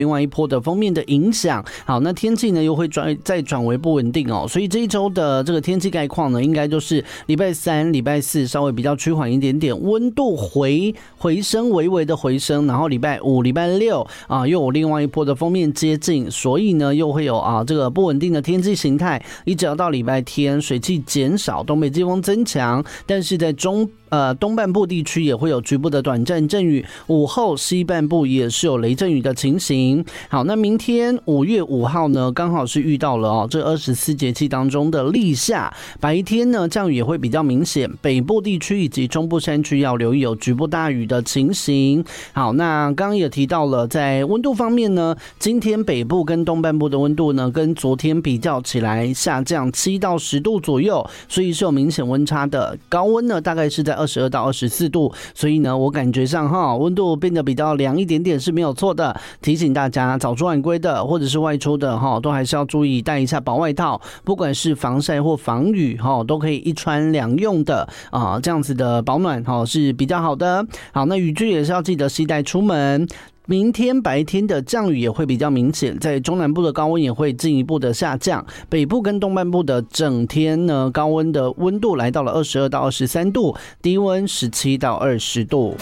另外一波的锋面的影响，好，那天气呢又会再转为不稳定哦，所以这一周的这个天气概况呢，应该就是礼拜三、礼拜四稍微比较趋缓一点点，温度回升，微微的回升，然后礼拜五、礼拜六又有另外一波的锋面接近，所以呢又会有这个不稳定的天气形态，一直要到礼拜天，水汽减少，东北季风增强，但是在东半部地区也会有局部的短暂阵雨，午后西半部也是有雷阵雨的情形。好，那明天5月5号呢，刚好是遇到了这24节气当中的立夏，白天呢降雨也会比较明显，北部地区以及中部山区要留意有局部大雨的情形。好，那刚刚也提到了，在温度方面呢，今天北部跟东半部的温度呢，跟昨天比较起来下降7到10度左右，所以是有明显温差的。高温呢大概是在22到24度，所以呢我感觉上温度变得比较凉一点点是没有错的。提醒大家早出晚归的或者是外出的都还是要注意带一下薄外套，不管是防晒或防雨都可以一穿两用的这样子的保暖是比较好的。好，那雨具也是要记得携带出门。明天白天的降雨也会比较明显，在中南部的高温也会进一步的下降，北部跟东半部的整天呢，高温的温度来到了22到23度，低温17到20度。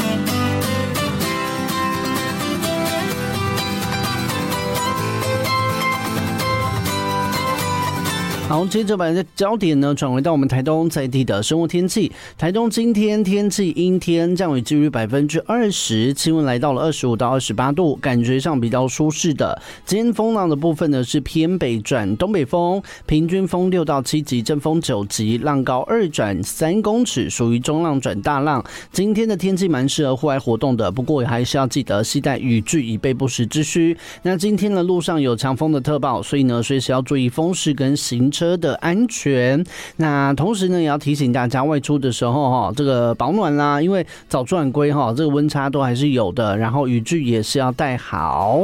好，接着把焦点呢转回到我们台东在地的生活天气。台东今天天气阴天，降雨几率20%，气温来到了25到28度，感觉上比较舒适的。今天风浪的部分呢是偏北转东北风，平均风6到7级，阵风9级，浪高2转3公尺，属于中浪转大浪。今天的天气蛮适合户外活动的，不过还是要记得携带雨具以备不时之需。那今天的路上有强风的特报，所以呢随时要注意风势跟行车的安全。那同时呢也要提醒大家外出的时候这个保暖啦，因为早出晚归这个温差都还是有的，然后雨具也是要带好。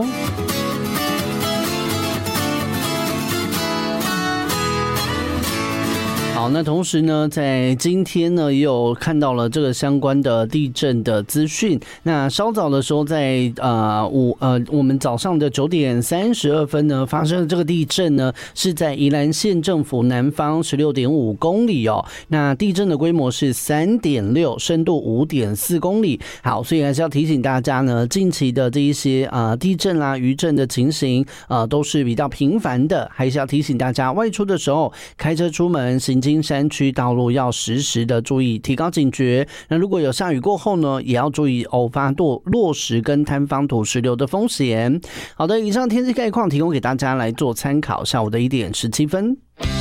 好，那同时呢，在今天呢，也有看到了这个相关的地震的资讯。那稍早的时候在，我们早上的9点32分呢，发生的这个地震呢，是在宜兰县政府南方16.5公里哦。那地震的规模是3.6，深度5.4公里。好，所以还是要提醒大家呢，近期的这一些地震啦、余震的情形都是比较频繁的，还是要提醒大家外出的时候开车出门行经山区道路要时时的注意，提高警觉。那如果有下雨过后呢，也要注意偶发落石跟坍方土石流的风险。好的，以上天气概况提供给大家来做参考。下午的1点17分。